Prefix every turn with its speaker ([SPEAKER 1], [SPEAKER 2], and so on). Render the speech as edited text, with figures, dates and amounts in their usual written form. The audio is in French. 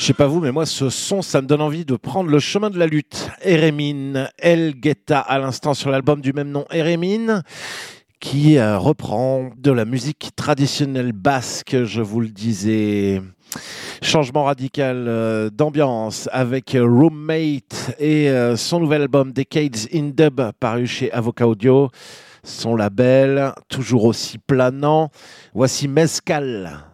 [SPEAKER 1] Je sais pas vous, mais moi, ce son, ça me donne envie de prendre le chemin de la lutte. Eremin, El Guetta, à l'instant sur l'album du même nom, Eremin, qui reprend de la musique traditionnelle basque, je vous le disais. Changement radical d'ambiance avec Roommate et son nouvel album Decades in Dub, paru chez Avocat Audio. Son label, toujours aussi planant. Voici Mezcal.